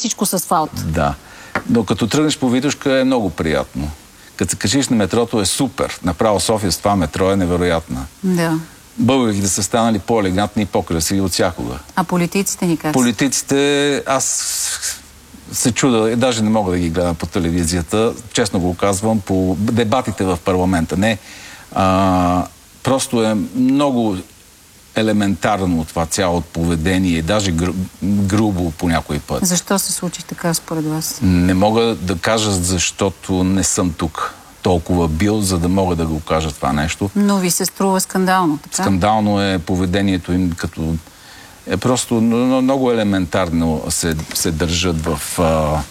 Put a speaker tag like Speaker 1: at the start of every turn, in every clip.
Speaker 1: чистичко с асфалт.
Speaker 2: Да. Но като тръгнеш по Витошка е много приятно. Като се качиш на метрото е супер. Направо София с това метро е невероятна.
Speaker 1: Да.
Speaker 2: Българите са станали по-елегантни и по-красиви от всякога.
Speaker 1: А политиците ни как?
Speaker 2: Политиците, аз се чуда, даже не мога да ги гледам по телевизията, честно го казвам, по дебатите в парламента. Не. Просто е много елементарно това цялото поведение, даже грубо по някой път.
Speaker 1: Защо се случи така според вас?
Speaker 2: Не мога да кажа, защото не съм тук толкова бил, за да мога да го кажа това нещо.
Speaker 1: Но ви се струва скандално, така?
Speaker 2: Скандално е поведението им, като е просто много елементарно се държат в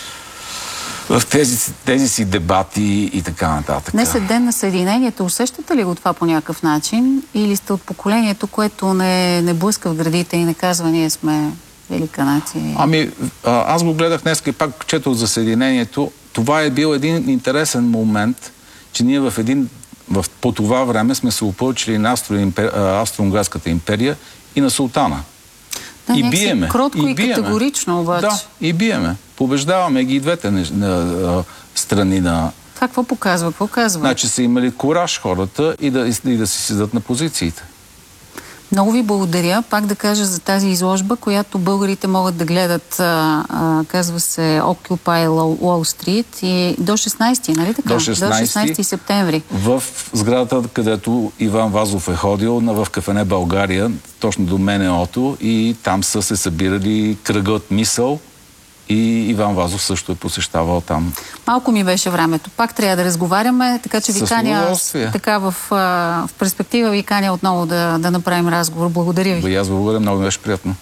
Speaker 2: тези си дебати и така нататък.
Speaker 1: Днес е ден на Съединението. Усещате ли го това по някакъв начин? Или сте от поколението, което не блъска в градите и не казва, ние сме велика нация?
Speaker 2: Аз го гледах днес и пак четох за Съединението. Това е бил един интересен момент, че ние по това време сме се опълчили на Австро-Унгарската империя и на султана.
Speaker 1: Да,
Speaker 2: и биеме.
Speaker 1: Кротко и категорично обаче.
Speaker 2: Да, и биеме. Побеждаваме ги и двете страни на...
Speaker 1: Какво показва? Какво казва?
Speaker 2: Значи са имали кураж хората и да си седат на позициите.
Speaker 1: Много ви благодаря. Пак да кажа за тази изложба, която българите могат да гледат, казва се Occupy Wall Street и до 16, нали така?
Speaker 2: До 16
Speaker 1: септември.
Speaker 2: В сградата, където Иван Вазов е ходил, в кафене България, точно до МНО-то, и там са се събирали кръгът мисъл и Иван Вазов също е посещавал там. Малко ми беше времето. Пак трябва да разговаряме, така че ви каня така в перспектива ви каня отново да направим разговор. Благодаря ви. И аз благодаря, много беше приятно.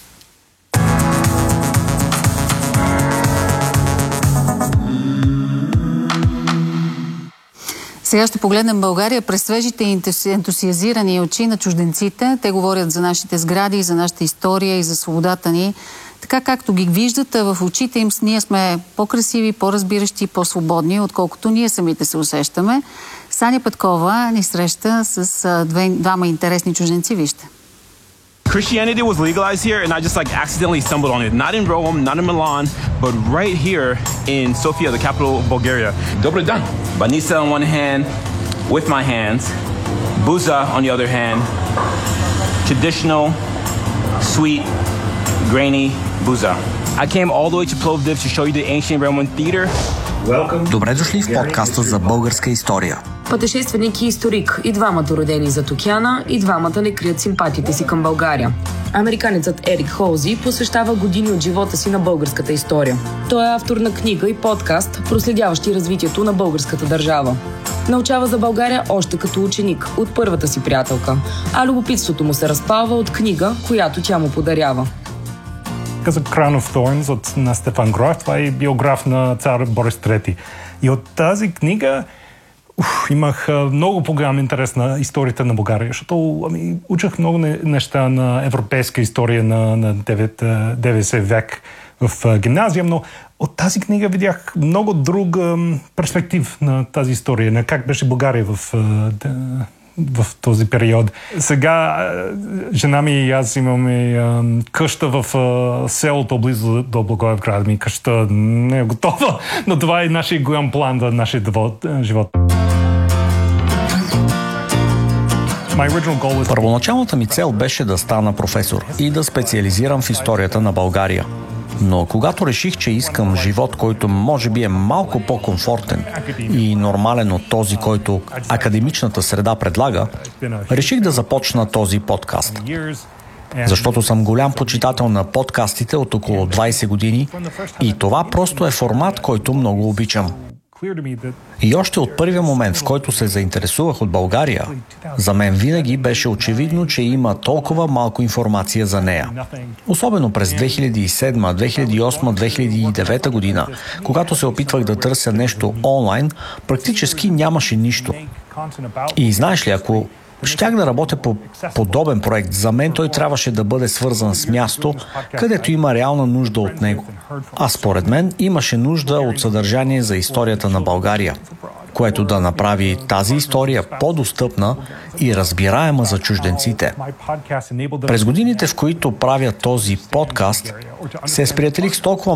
Speaker 2: Сега ще погледнем България през свежите и ентусиазирани очи на чужденците. Те говорят за нашите сгради, за нашата история и за свободата ни. Така както ги виждате в очите им, ние сме по-красиви, по-разбиращи, по-свободни, отколкото ние самите се усещаме. Саня Петкова ни среща с двама интересни чужденци. Вижте.
Speaker 3: Christianity was legalized here, and I just accidentally stumbled on it. Not in Rome, not in Milan, but right here in Sofia, the capital of Bulgaria. Добре дан. Banisa on one hand, with my hands. Buza on the other hand. Traditional, sweet, grainy buza. I came all the way to Plovdiv to show you the ancient Roman theater.
Speaker 4: Добре дошли в подкаста за българска история.
Speaker 5: Пътешественик и историк, и двамата родени зад океана, и двамата не крият симпатиите си към България. Американецът Ерик Холзи посвещава години от живота си на българската история. Той е автор на книга и подкаст, проследяващи развитието на българската държава. Научава за България още като ученик от първата си приятелка, а любопитството му се разпалва от книга, която тя му подарява.
Speaker 6: За Crown of Thorns на Стефан Гроев. Това е биограф на цар Борис III. И от тази книга имах много по-голям интерес на историята на България, защото учах много неща на европейска история на 9 век в гимназия, но от тази книга видях много друг перспектив на тази история, на как беше България в този период. Сега жена ми и аз имаме къща в селото близо до Благоевград. Къща не е готова, но това е нашия голям план за нашия живот.
Speaker 4: Първоначалната ми цел беше да стана професор и да специализирам в историята на България. Но когато реших, че искам живот, който може би е малко по-комфортен и нормален от този, който академичната среда предлага, реших да започна този подкаст. Защото съм голям почитател на подкастите от около 20 години и това просто е формат, който много обичам. И още от първия момент, в който се заинтересувах от България, за мен винаги беше очевидно, че има толкова малко информация за нея. Особено през 2007, 2008, 2009 година, когато се опитвах да търся нещо онлайн, практически нямаше нищо. И знаеш ли, ако щях да работя по подобен проект, за мен той трябваше да бъде свързан с място, където има реална нужда от него. А според мен имаше нужда от съдържание за историята на България, което да направи тази история по-достъпна и разбираема за чужденците. През годините, в които правя този подкаст, се сприятелих с толкова